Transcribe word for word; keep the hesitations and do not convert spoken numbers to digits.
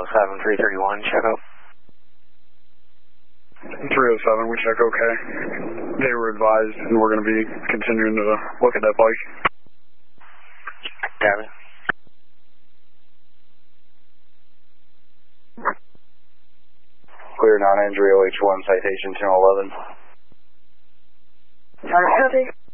seven, three thirty-one, check out. three oh seven, we check okay. They were advised, and we're going to be continuing to look at that bike. Copy. Clear non-injury O H one citation two eleven. Sorry, copy.